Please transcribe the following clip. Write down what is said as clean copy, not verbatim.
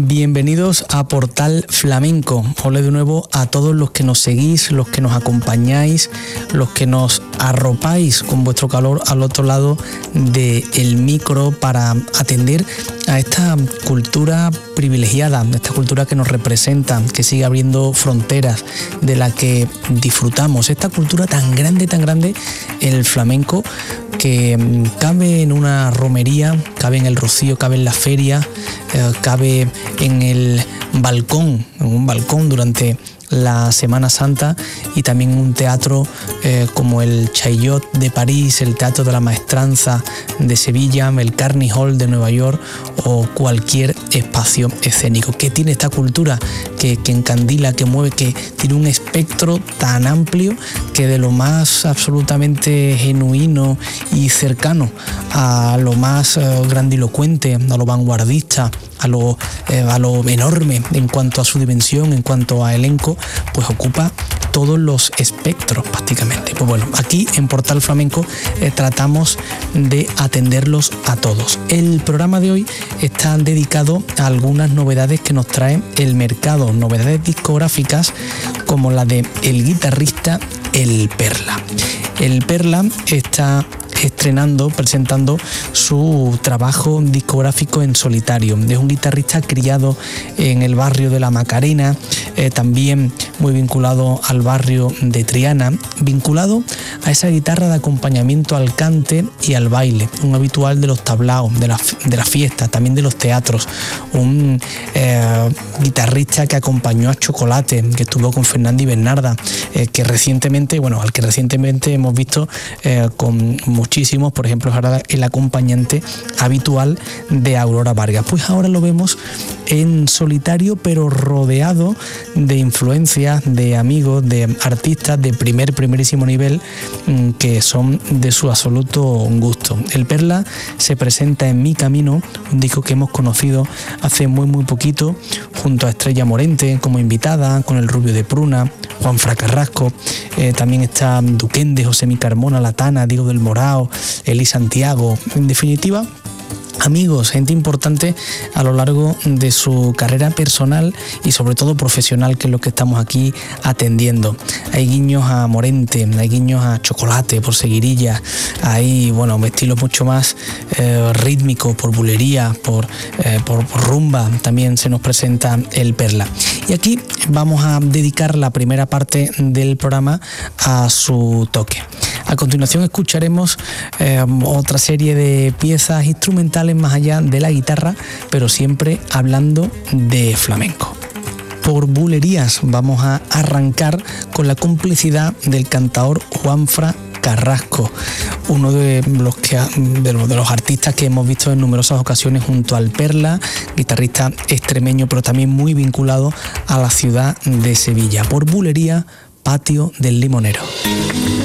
Bienvenidos a Portal Flamenco. Hola de nuevo a todos los que nos seguís, los que nos acompañáis, los que nos arropáis con vuestro calor al otro lado del micro para atender a esta cultura privilegiada, esta cultura que nos representa, que sigue abriendo fronteras, de la que disfrutamos. Esta cultura tan grande, el flamenco, que cabe en una romería, cabe en el rocío, cabe en la feria, cabe en el balcón, en un balcón durante la Semana Santa, y también un teatro como el Chaillot de París, el Teatro de la Maestranza de Sevilla, el Carnegie Hall de Nueva York o cualquier espacio escénico. ¿Qué tiene esta cultura que encandila, que mueve, que tiene un espectro tan amplio que de lo más absolutamente genuino y cercano a lo más grandilocuente, a lo vanguardista, a lo enorme en cuanto a su dimensión, en cuanto a elenco, pues ocupa todos los espectros prácticamente? Pues bueno, aquí en Portal Flamenco tratamos de atenderlos a todos. El programa de hoy está dedicado a algunas novedades que nos trae el mercado, novedades discográficas como la de el guitarrista El Perla. El Perla está presentando su trabajo discográfico en solitario. Es un guitarrista criado en el barrio de la Macarena, también muy vinculado al barrio de Triana, vinculado a esa guitarra de acompañamiento al cante y al baile, un habitual de los tablaos, de la fiesta, también de los teatros, un guitarrista que acompañó a Chocolate, que estuvo con Fernando y Bernarda, al que recientemente hemos visto con muchísimos, por ejemplo, ahora el acompañante habitual de Aurora Vargas. Pues ahora lo vemos en solitario, pero rodeado de influencias, de amigos, de artistas de primerísimo nivel que son de su absoluto gusto. El Perla se presenta en Mi Camino, un disco que hemos conocido hace muy poquito, junto a Estrella Morente como invitada, con el Rubio de Pruna, Juanfran Carrasco, también está Duquende, Josemi Carmona, Latana, Diego del Morao, Eli Santiago. En definitiva, amigos, gente importante a lo largo de su carrera personal y sobre todo profesional, que es lo que estamos aquí atendiendo. Hay guiños a Morente, hay guiños a Chocolate por Seguirilla, hay estilos mucho más rítmicos por bulería, por rumba. También se nos presenta el Perla. Y aquí vamos a dedicar la primera parte del programa a su toque. A continuación escucharemos otra serie de piezas instrumentales más allá de la guitarra, pero siempre hablando de flamenco. Por bulerías vamos a arrancar con la complicidad del cantaor Juanfran Carrasco, uno de los artistas que hemos visto en numerosas ocasiones junto al Perla, guitarrista extremeño, pero también muy vinculado a la ciudad de Sevilla. Por bulería, Patio del Limonero.